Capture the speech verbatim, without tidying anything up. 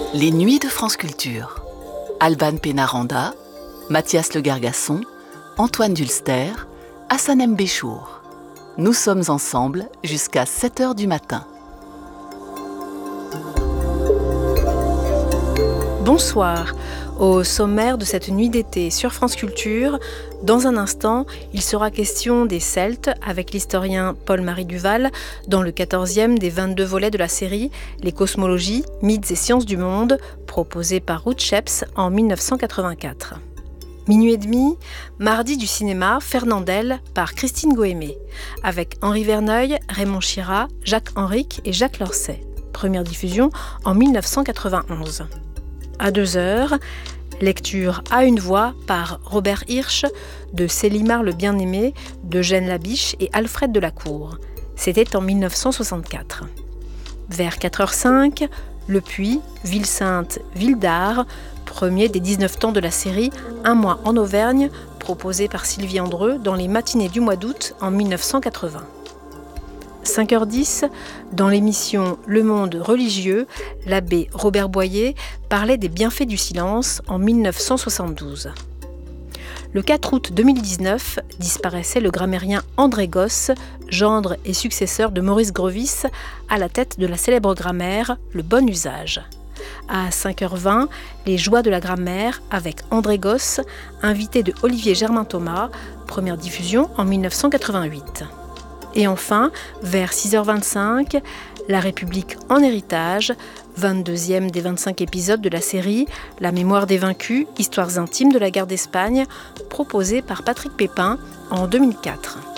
Les Nuits de France Culture. Alban Pénaranda, Mathias Le Gargasson, Antoine Dulster, Hassanem Béchour. Nous sommes ensemble jusqu'à sept heures du matin. Bonsoir. Au sommaire de cette nuit d'été sur France Culture, dans un instant, il sera question des Celtes avec l'historien Paul-Marie Duval dans le quatorzième des vingt-deux volets de la série Les cosmologies, mythes et sciences du monde, proposé par Ruth Sheps en dix-neuf cent quatre-vingt-quatre. Minuit et demi, mardi du cinéma, Fernandel par Christine Goémé, avec Henri Verneuil, Raymond Chirat, Jacques Henrique et Jacques Lorset. Première diffusion en dix-neuf cent quatre-vingt-onze. À deux heures, lecture à une voix par Robert Hirsch de Célimare le Bien-Aimé, d'Eugène Labiche et Alfred Delacour. C'était en dix-neuf cent soixante-quatre. Vers quatre heures cinq, Le Puy, Ville Sainte, Ville d'Art, premier des dix-neuf temps de la série Un mois en Auvergne, proposé par Sylvie Andreu dans les matinées du mois d'août en dix-neuf cent quatre-vingts. cinq heures dix, dans l'émission Le Monde religieux, l'abbé Robert Boyer parlait des bienfaits du silence en dix-neuf cent soixante-douze. Le quatre août deux mille dix-neuf, disparaissait le grammairien André Gosse, gendre et successeur de Maurice Grevis, à la tête de la célèbre grammaire Le Bon Usage. À cinq heures vingt, les joies de la grammaire avec André Gosse, invité de Olivier Germain-Thomas, première diffusion en dix-neuf cent quatre-vingt-huit. Et enfin, vers six heures vingt-cinq, La République en héritage, vingt-deuxième des vingt-cinq épisodes de la série La mémoire des vaincus, histoires intimes de la guerre d'Espagne, proposée par Patrick Pépin en deux mille quatre.